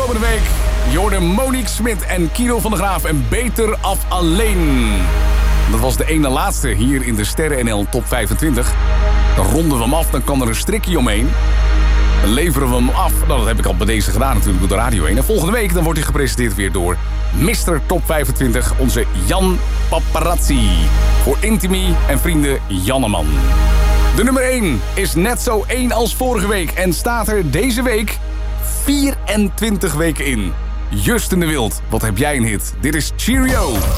komende week. Je hoorde Monique Smit en Kiro van der Graaf en Beter af alleen. Dat was de ene laatste hier in de Sterren NL Top 25. Dan ronden we hem af, dan kan er een strikje omheen. Dan leveren we hem af. Nou, dat heb ik al bij deze gedaan natuurlijk op de Radio 1. En volgende week dan wordt hij gepresenteerd weer door Mr. Top 25, onze Jan Paparazzi. Voor Intimi en vrienden Janneman. De nummer 1 is net zo 1 als vorige week en staat er deze week 24 weken in. Justin de Wild, wat heb jij een hit? Dit is Cheerio.